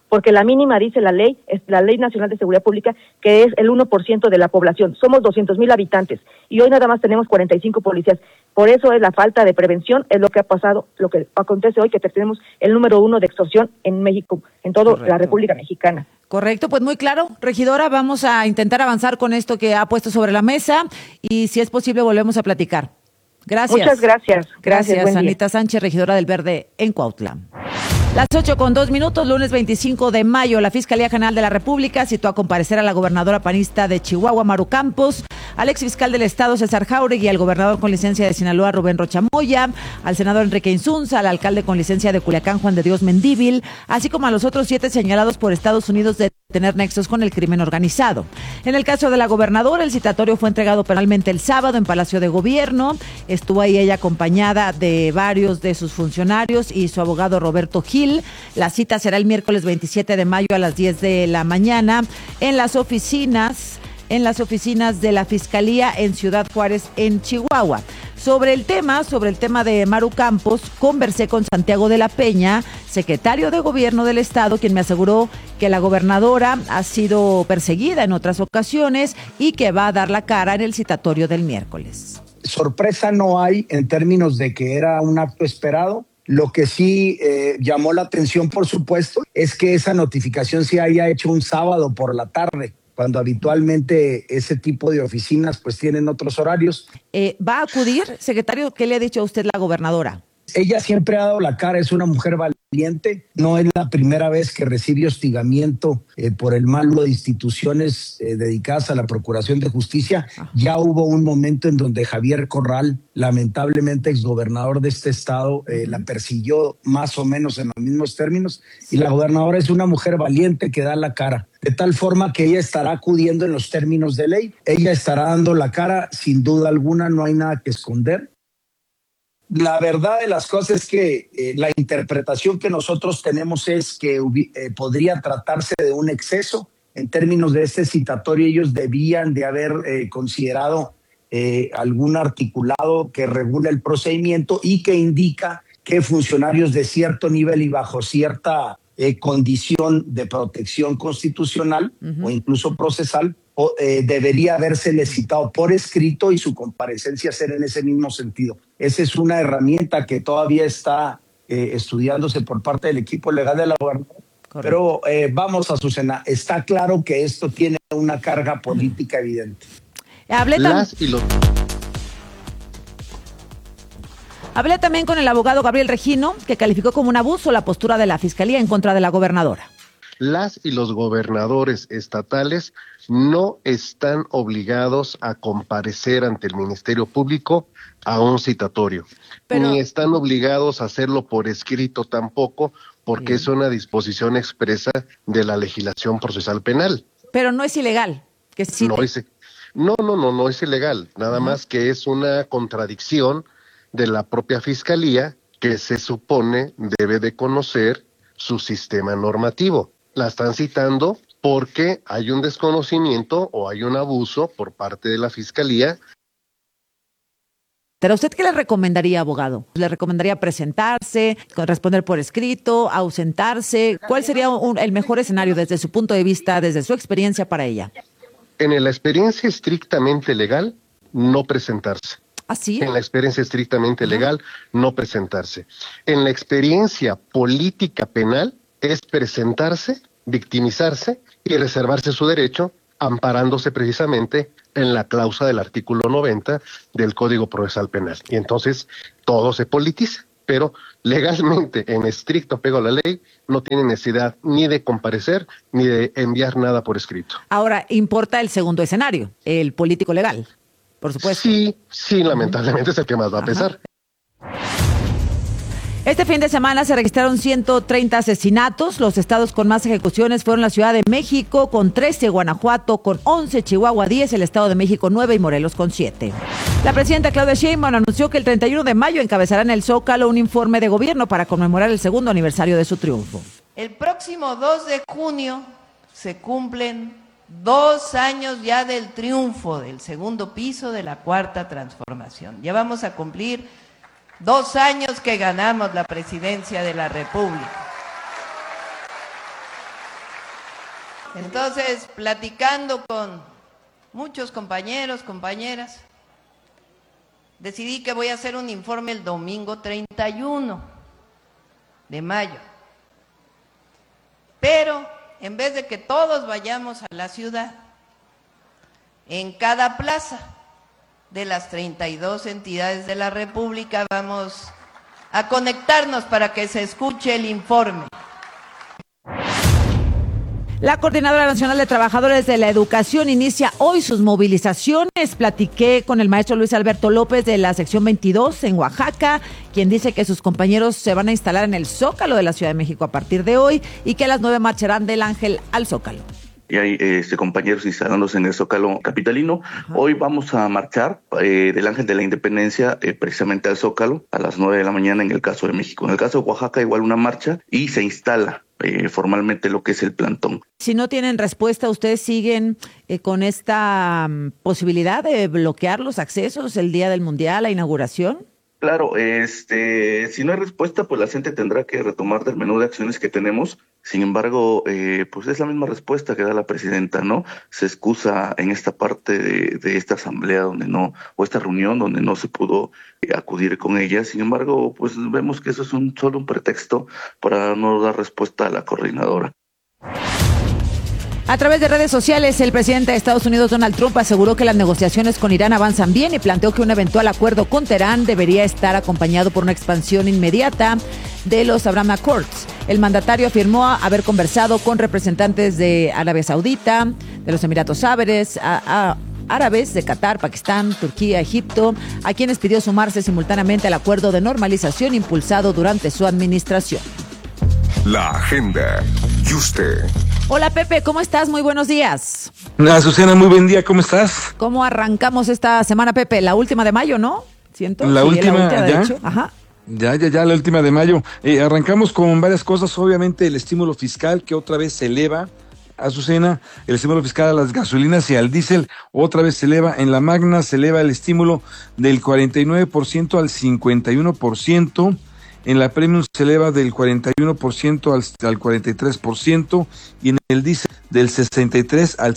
porque la mínima dice la ley, es la Ley Nacional de Seguridad Pública, que es el 1% de la población. Somos 200,000 habitantes y hoy nada más tenemos 45 policías. Por eso es la falta de prevención, es lo que ha pasado, lo que acontece hoy, que tenemos el número 1 de extorsión en México, en toda la República Mexicana. Correcto, pues muy claro. Regidora, vamos a intentar avanzar con esto que ha puesto sobre la mesa y si es posible volvemos a platicar. Gracias. Muchas gracias. Gracias, Anita Sánchez, regidora del Verde en Cuautla. Las 8:02, lunes 25 de mayo, la Fiscalía General de la República citó a comparecer a la gobernadora panista de Chihuahua, Maru Campos, al exfiscal del Estado, César Jáuregui, al gobernador con licencia de Sinaloa, Rubén Rocha Moya, al senador Enrique Insunza, al alcalde con licencia de Culiacán, Juan de Dios Mendívil, así como a los otros 7 señalados por Estados Unidos de tener nexos con el crimen organizado. En el caso de la gobernadora, el citatorio fue entregado penalmente el sábado en Palacio de Gobierno. Estuvo ahí ella acompañada de varios de sus funcionarios y su abogado Roberto Gil. La cita será el miércoles 27 de mayo a las 10 de la mañana en las oficinas de la Fiscalía en Ciudad Juárez, en Chihuahua. Sobre el tema de Maru Campos, conversé con Santiago de la Peña, secretario de Gobierno del Estado, quien me aseguró que la gobernadora ha sido perseguida en otras ocasiones y que va a dar la cara en el citatorio del miércoles. Sorpresa no hay en términos de que era un acto esperado. Lo que sí llamó la atención, por supuesto, es que esa notificación se haya hecho un sábado por la tarde, cuando habitualmente ese tipo de oficinas pues tienen otros horarios. ¿Va a acudir, secretario? ¿Qué le ha dicho a usted la gobernadora? Ella siempre ha dado la cara, es una mujer valiente, no es la primera vez que recibe hostigamiento por el malo de instituciones dedicadas a la Procuración de Justicia. Ya hubo un momento en donde Javier Corral, lamentablemente exgobernador de este estado, la persiguió más o menos en los mismos términos, y la gobernadora es una mujer valiente que da la cara, de tal forma que ella estará acudiendo en los términos de ley, ella estará dando la cara, sin duda alguna, no hay nada que esconder. La verdad de las cosas es que la interpretación que nosotros tenemos es que podría tratarse de un exceso. En términos de este citatorio, ellos debían de haber considerado algún articulado que regule el procedimiento y que indica que funcionarios de cierto nivel y bajo cierta condición de protección constitucional o incluso procesal debería habérsele citado por escrito y su comparecencia ser en ese mismo sentido. Esa es una herramienta que todavía está estudiándose por parte del equipo legal de la gobernadora. Pero vamos, Azucena, está claro que esto tiene una carga política evidente. Hablé también con el abogado Gabriel Regino, que calificó como un abuso la postura de la Fiscalía en contra de la gobernadora. Las y los gobernadores estatales no están obligados a comparecer ante el Ministerio Público a un citatorio, ni están obligados a hacerlo por escrito tampoco, porque es una disposición expresa de la legislación procesal penal. Pero no es ilegal que cite. No es ilegal, nada más que es una contradicción de la propia Fiscalía, que se supone debe de conocer su sistema normativo. La están citando porque hay un desconocimiento o hay un abuso por parte de la Fiscalía. ¿Pero usted qué le recomendaría, abogado? ¿Le recomendaría presentarse, responder por escrito, ausentarse? ¿Cuál sería el mejor escenario desde su punto de vista, desde su experiencia para ella? En la experiencia estrictamente legal, no presentarse. ¿Ah, sí? En la experiencia estrictamente legal, no presentarse. En la experiencia política penal, es presentarse, victimizarse y reservarse su derecho, amparándose precisamente en la cláusula del artículo 90 del Código Procesal Penal. Y entonces todo se politiza, pero legalmente, en estricto apego a la ley, no tiene necesidad ni de comparecer ni de enviar nada por escrito. Ahora, importa el segundo escenario, el político legal, por supuesto. Sí, lamentablemente es el que más va a pesar. Este fin de semana se registraron 130 asesinatos. Los estados con más ejecuciones fueron la Ciudad de México con 13, Guanajuato con 11, Chihuahua 10, el Estado de México 9 y Morelos con 7. La presidenta Claudia Sheinbaum anunció que el 31 de mayo encabezará en el Zócalo un informe de gobierno para conmemorar el segundo aniversario de su triunfo. El próximo 2 de junio se cumplen 2 años ya del triunfo del segundo piso de la Cuarta Transformación. Ya vamos a cumplir 2 años que ganamos la presidencia de la República. Entonces, platicando con muchos compañeros, compañeras, decidí que voy a hacer un informe el domingo 31 de mayo. Pero, en vez de que todos vayamos a la ciudad, en cada plaza de las 32 entidades de la República vamos a conectarnos para que se escuche el informe. La Coordinadora Nacional de Trabajadores de la Educación inicia hoy sus movilizaciones. Platiqué con el maestro Luis Alberto López de la sección 22 en Oaxaca, quien dice que sus compañeros se van a instalar en el Zócalo de la Ciudad de México a partir de hoy y que a las 9 marcharán del Ángel al Zócalo. Y hay compañeros instalándose en el Zócalo capitalino. Ajá. Hoy vamos a marchar del Ángel de la Independencia precisamente al Zócalo a las 9 de la mañana en el caso de México. En el caso de Oaxaca igual una marcha y se instala formalmente lo que es el plantón. Si no tienen respuesta, ¿ustedes siguen con esta posibilidad de bloquear los accesos el día del Mundial, la inauguración? Claro, si no hay respuesta, pues la gente tendrá que retomar del menú de acciones que tenemos. Sin embargo, pues es la misma respuesta que da la presidenta, ¿no? Se excusa en esta parte de esta asamblea o esta reunión donde no se pudo acudir con ella. Sin embargo, pues vemos que eso es solo un pretexto para no dar respuesta a la coordinadora. A través de redes sociales, el presidente de Estados Unidos, Donald Trump, aseguró que las negociaciones con Irán avanzan bien y planteó que un eventual acuerdo con Teherán debería estar acompañado por una expansión inmediata de los Abraham Accords. El mandatario afirmó haber conversado con representantes de Arabia Saudita, de los Emiratos Árabes, de Qatar, Pakistán, Turquía, Egipto, a quienes pidió sumarse simultáneamente al acuerdo de normalización impulsado durante su administración. La agenda. ¿Y usted? Hola Pepe, ¿cómo estás? Muy buenos días. Azucena, muy buen día, ¿cómo estás? ¿Cómo arrancamos esta semana, Pepe? La última de mayo, ¿no? ¿Siento? La última, de ya. Hecho. Ajá. Ya, la última de mayo. Arrancamos con varias cosas, obviamente el estímulo fiscal que otra vez se eleva. Azucena, el estímulo fiscal a las gasolinas y al diésel otra vez se eleva. En la Magna se eleva el estímulo del 49% al 51%. En la Premium se eleva del 41% al 43% y en el diésel del 63% al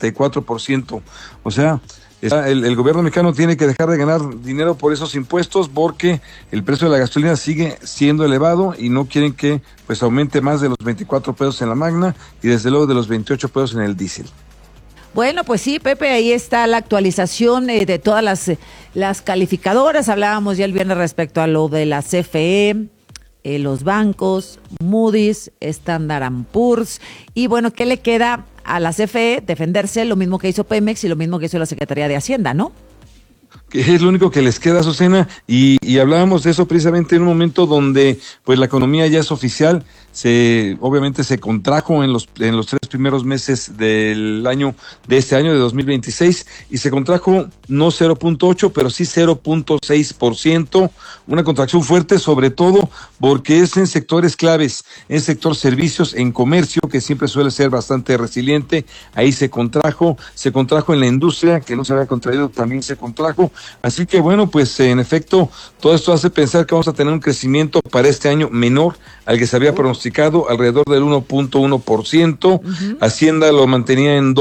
64%. O sea, el gobierno mexicano tiene que dejar de ganar dinero por esos impuestos porque el precio de la gasolina sigue siendo elevado y no quieren que pues aumente más de los 24 pesos en la Magna y desde luego de los 28 pesos en el diésel. Bueno, pues sí, Pepe, ahí está la actualización de todas las calificadoras. Hablábamos ya el viernes respecto a lo de la CFE, los bancos, Moody's, Standard & Poor's. Y bueno, ¿qué le queda a la CFE? Defenderse, lo mismo que hizo Pemex y lo mismo que hizo la Secretaría de Hacienda, ¿no? Que es lo único que les queda, Azucena, y hablábamos de eso precisamente en un momento donde pues la economía ya es oficial. Obviamente se contrajo en los 3 primeros meses de este año de 2026 y se contrajo no 0.8 pero sí 0.6%, una contracción fuerte sobre todo porque es en sectores claves, en sector servicios, en comercio que siempre suele ser bastante resiliente, ahí se contrajo en la industria que no se había contraído, también se contrajo, así que bueno, pues en efecto todo esto hace pensar que vamos a tener un crecimiento para este año menor al que se había pronosticado, alrededor del 1.1%, Hacienda lo mantenía en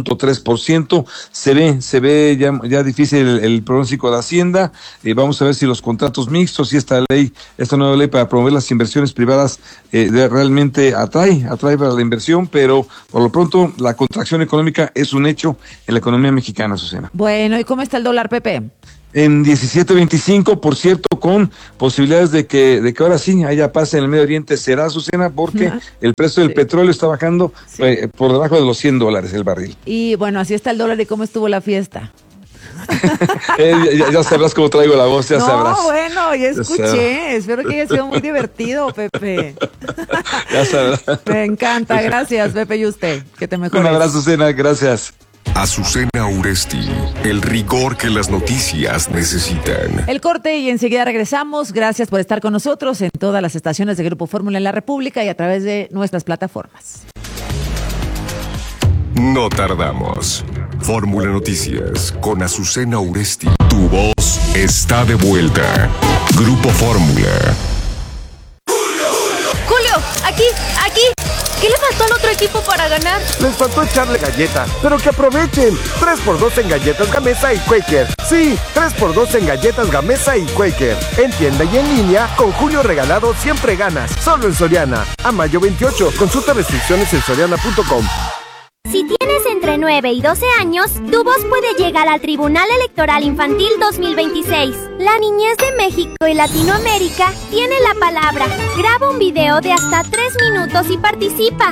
2.3%, se ve ya difícil el pronóstico de Hacienda, vamos a ver si los contratos mixtos y esta nueva ley para promover las inversiones privadas realmente atrae para la inversión, pero por lo pronto la contracción económica es un hecho en la economía mexicana, Susana. Bueno, ¿y cómo está el dólar, Pepe? En 17.25, por cierto, con posibilidades de que ahora sí haya paz en el Medio Oriente, será, Azucena, porque el precio del petróleo está bajando por debajo de los $100 el barril. Y bueno, así está el dólar. ¿Y cómo estuvo la fiesta? Ya sabrás cómo traigo la voz, ya sabrás. No, bueno, ya escuché. Espero que haya sido muy divertido, Pepe. Ya sabrás. Me encanta. Gracias, Pepe, y usted. Que te mejores. Un abrazo, Azucena. Gracias. Azucena Uresti, el rigor que las noticias necesitan. El corte y enseguida regresamos. Gracias por estar con nosotros en todas las estaciones de Grupo Fórmula en la República y a través de nuestras plataformas. No tardamos. Fórmula Noticias con Azucena Uresti. Tu voz está de vuelta. Grupo Fórmula. Julio, aquí. ¿Qué le faltó al otro equipo para ganar? Les faltó echarle galleta, pero que aprovechen. 3x2 en galletas Gamesa y Quaker. Sí, 3x2 en galletas Gamesa y Quaker. En tienda y en línea, con Julio regalado siempre ganas. Solo en Soriana. A mayo 28. Consulta restricciones en soriana.com. Si tienes entre 9 y 12 años, tu voz puede llegar al Tribunal Electoral Infantil 2026. La niñez de México y Latinoamérica tiene la palabra. Graba un video de hasta 3 minutos y participa.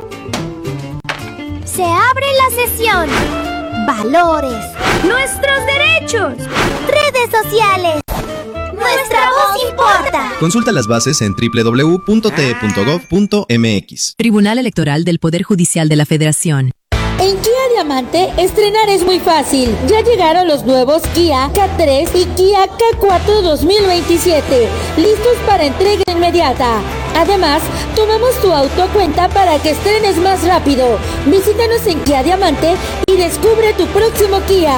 Se abre la sesión. Valores. Nuestros derechos. Redes sociales. Nuestra voz importa. Consulta las bases en www.te.gov.mx. Tribunal Electoral del Poder Judicial de la Federación. En Kia Diamante, estrenar es muy fácil. Ya llegaron los nuevos Kia K3 y Kia K4 2027, listos para entrega inmediata. Además, tomamos tu auto a cuenta para que estrenes más rápido. Visítanos en Kia Diamante y descubre tu próximo Kia.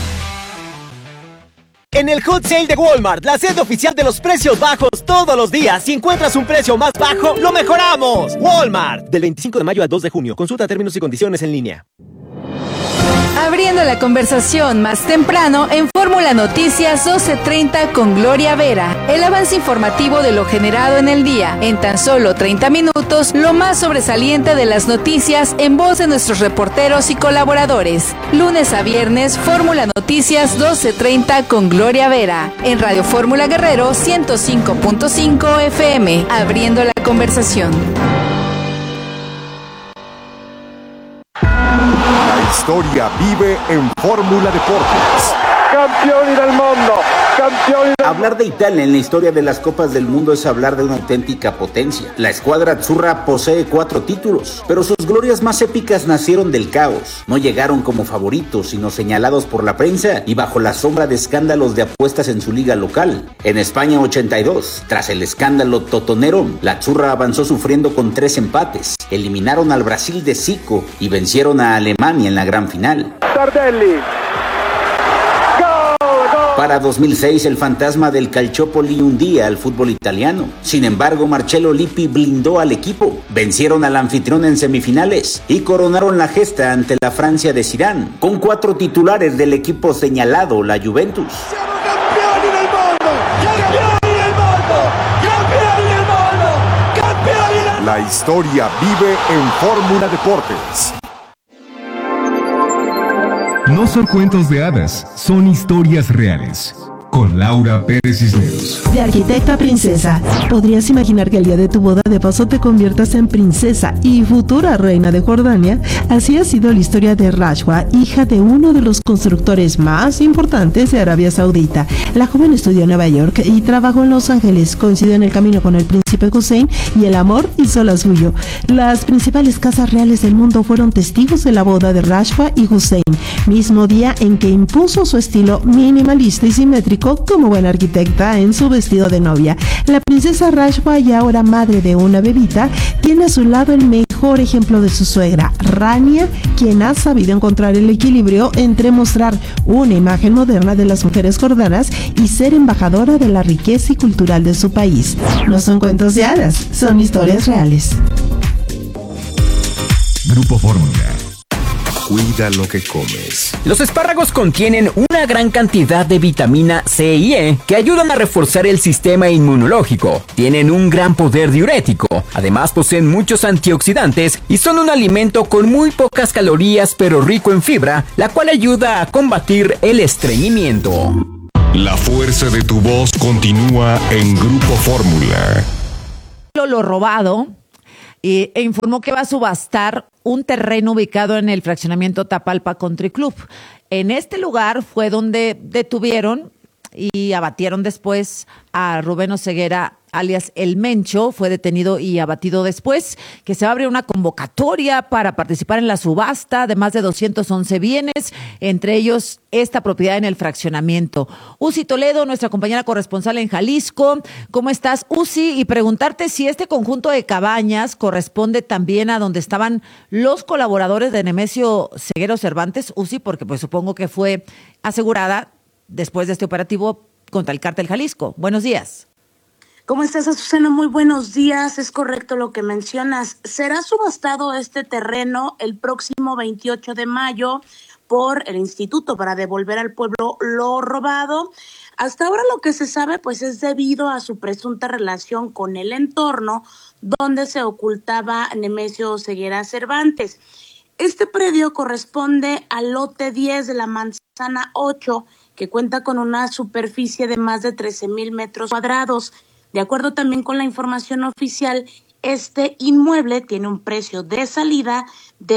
En el Hot Sale de Walmart, la sede oficial de los precios bajos todos los días. Si encuentras un precio más bajo, ¡lo mejoramos! Walmart, del 25 de mayo al 2 de junio. Consulta términos y condiciones en línea. Abriendo la conversación más temprano en Fórmula Noticias 12:30 con Gloria Vera. El avance informativo de lo generado en el día. En tan solo 30 minutos, lo más sobresaliente de las noticias en voz de nuestros reporteros y colaboradores. Lunes a viernes, Fórmula Noticias 12:30 con Gloria Vera. En Radio Fórmula Guerrero 105.5 FM. Abriendo la conversación. La historia vive en Fórmula Deportes. Campioni del mundo, campioni. Hablar de Italia en la historia de las Copas del Mundo es hablar de una auténtica potencia. La escuadra azzurra posee 4 títulos, pero sus glorias más épicas nacieron del caos. No llegaron como favoritos, sino señalados por la prensa y bajo la sombra de escándalos de apuestas en su liga local. En España 82, tras el escándalo totonero, la azzurra avanzó sufriendo con 3 empates. Eliminaron al Brasil de Zico y vencieron a Alemania en la gran final. Tardelli. Para 2006, el fantasma del Calciopoli hundía al fútbol italiano. Sin embargo, Marcello Lippi blindó al equipo. Vencieron al anfitrión en semifinales y coronaron la gesta ante la Francia de Zidane, con 4 titulares del equipo señalado, la Juventus. ¡Siamo campioni del mundo! ¡Campioni del mundo! ¡Campioni del mundo! ¡Campioni del mundo! La historia vive en Fórmula Deportes. No son cuentos de hadas, son historias reales. Con Laura Pérez Cisneros. De arquitecta a princesa, ¿podrías imaginar que el día de tu boda de paso te conviertas en princesa y futura reina de Jordania? Así ha sido la historia de Rashwa, hija de uno de los constructores más importantes de Arabia Saudita. La joven estudió en Nueva York y trabajó en Los Ángeles, coincidió en el camino con el príncipe Hussein y el amor hizo la suyo. Las principales casas reales del mundo fueron testigos de la boda de Rashwa y Hussein, mismo día en que impuso su estilo minimalista y simétrico como buena arquitecta en su vestido de novia. La princesa Rashwa, y ahora madre de una bebita, tiene a su lado el mejor ejemplo de su suegra, Rania, quien ha sabido encontrar el equilibrio entre mostrar una imagen moderna de las mujeres jordanas y ser embajadora de la riqueza y cultural de su país. No son cuentos de hadas, son historias reales. Grupo Fórmula. Cuida lo que comes. Los espárragos contienen una gran cantidad de vitamina C y E que ayudan a reforzar el sistema inmunológico. Tienen un gran poder diurético. Además poseen muchos antioxidantes y son un alimento con muy pocas calorías pero rico en fibra, la cual ayuda a combatir el estreñimiento. La fuerza de tu voz continúa en Grupo Fórmula. Lo robado e informó que va a subastar un terreno ubicado en el fraccionamiento Tapalpa Country Club. En este lugar fue donde detuvieron y abatieron después a Rubén Oseguera, alias El Mencho. Fue detenido y abatido después, que se va a abrir una convocatoria para participar en la subasta de más de 211 bienes, entre ellos esta propiedad en el fraccionamiento. Uzi Toledo, nuestra compañera corresponsal en Jalisco. ¿Cómo estás, Uzi? Y preguntarte si este conjunto de cabañas corresponde también a donde estaban los colaboradores de Nemesio Ceguero Cervantes, Uzi, porque pues supongo que fue asegurada después de este operativo contra el Cártel Jalisco. Buenos días. ¿Cómo estás, Azucena? Muy buenos días. Es correcto lo que mencionas. Será subastado este terreno el próximo 28 de mayo por el Instituto para devolver al pueblo lo robado. Hasta ahora lo que se sabe pues es debido a su presunta relación con el entorno donde se ocultaba Nemesio Ceguera Cervantes. Este predio corresponde al lote 10 de la manzana 8, que cuenta con una superficie de más de 13,000 metros cuadrados. De acuerdo también con la información oficial, este inmueble tiene un precio de salida de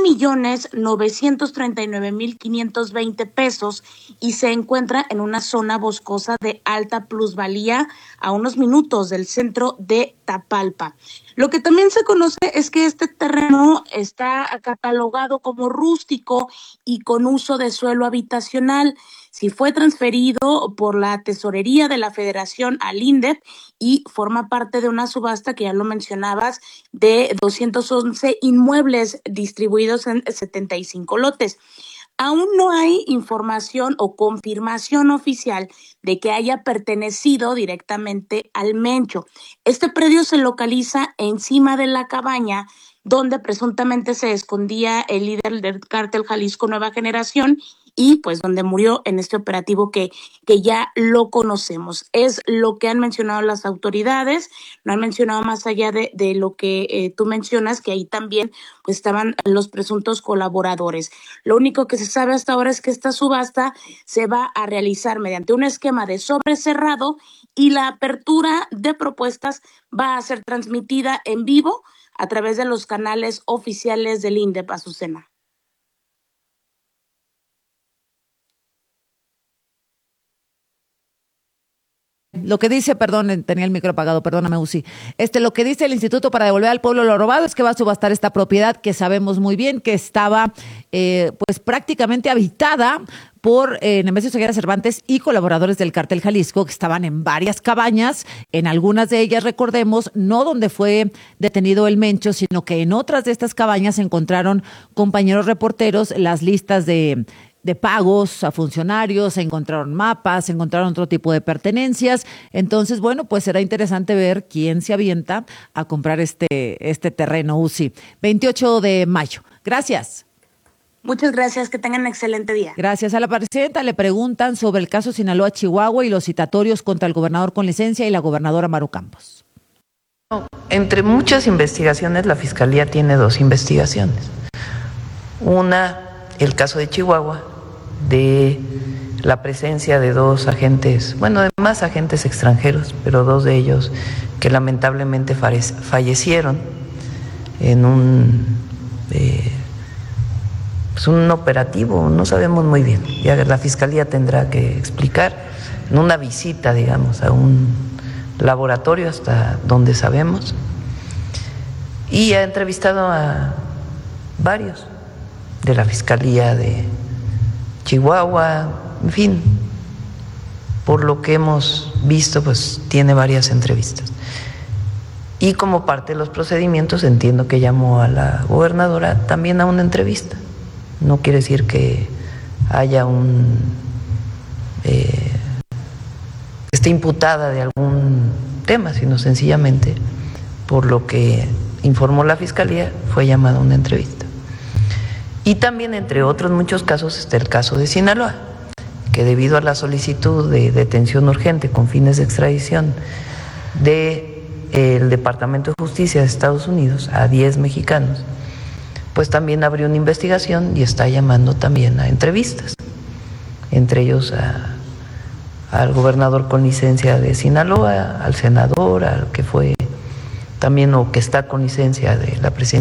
12,939,520 pesos y se encuentra en una zona boscosa de alta plusvalía a unos minutos del centro de Tapalpa. Lo que también se conoce es que este terreno está catalogado como rústico y con uso de suelo habitacional. Si fue transferido por la Tesorería de la Federación al INDEP y forma parte de una subasta que ya lo mencionabas de 211 inmuebles distribuidos en 75 lotes. Aún no hay información o confirmación oficial de que haya pertenecido directamente al Mencho. Este predio se localiza encima de la cabaña donde presuntamente se escondía el líder del cártel Jalisco Nueva Generación y pues donde murió en este operativo que ya lo conocemos. Es lo que han mencionado las autoridades, no han mencionado más allá de lo que tú mencionas, que ahí también pues estaban los presuntos colaboradores. Lo único que se sabe hasta ahora es que esta subasta se va a realizar mediante un esquema de sobre cerrado y la apertura de propuestas va a ser transmitida en vivo a través de los canales oficiales del INDEP, Azucena. Lo que dice, perdón, tenía el micro apagado, perdóname, Uzi. Lo que dice el Instituto para devolver al pueblo lo robado es que va a subastar esta propiedad que sabemos muy bien que estaba pues prácticamente habitada por Nemesio Ceguera Cervantes y colaboradores del cártel Jalisco que estaban en varias cabañas, en algunas de ellas, recordemos, no donde fue detenido el Mencho, sino que en otras de estas cabañas se encontraron compañeros reporteros las listas de pagos a funcionarios, se encontraron mapas, se encontraron otro tipo de pertenencias. Entonces, bueno, pues será interesante ver quién se avienta a comprar este terreno, Uzi. 28 de mayo. Gracias. Muchas gracias, que tengan un excelente día. Gracias. A la presidenta le preguntan sobre el caso Sinaloa Chihuahua y los citatorios contra el gobernador con licencia y la gobernadora Maru Campos. Entre muchas investigaciones, la Fiscalía tiene 2 investigaciones. Una, el caso de Chihuahua, de la presencia de 2 agentes, bueno, de más agentes extranjeros, pero 2 de ellos que lamentablemente fallecieron en un operativo, no sabemos muy bien, ya la Fiscalía tendrá que explicar, en una visita, digamos, a un laboratorio hasta donde sabemos, y ha entrevistado a varios de la Fiscalía de Chihuahua, en fin, por lo que hemos visto, pues tiene varias entrevistas. Y como parte de los procedimientos, entiendo que llamó a la gobernadora también a una entrevista. No quiere decir que haya esté imputada de algún tema, sino sencillamente, por lo que informó la Fiscalía, fue llamada a una entrevista. Y también, entre otros muchos casos, está el caso de Sinaloa, que debido a la solicitud de detención urgente con fines de extradición del Departamento de Justicia de Estados Unidos a 10 mexicanos, pues también abrió una investigación y está llamando también a entrevistas, entre ellos al gobernador con licencia de Sinaloa, al senador, al que fue también o que está con licencia de la presidencia